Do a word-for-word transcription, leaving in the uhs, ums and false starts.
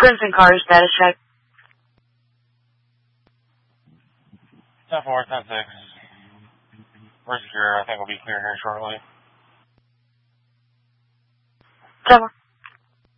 Crimson Car status check. ten four, ten six. We're secure. I think we'll be clear here shortly. ten four.